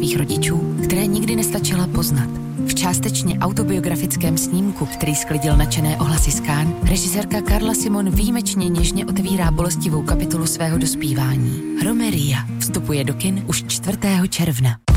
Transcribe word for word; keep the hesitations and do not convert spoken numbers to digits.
svých rodičů, které nikdy nestačila poznat. V částečně autobiografickém snímku, který sklidil nadšené ohlasy z Cannes, režisérka Carla Simon výjimečně něžně otevírá bolestivou kapitolu svého dospívání. Romeria vstupuje do kin už čtvrtého června.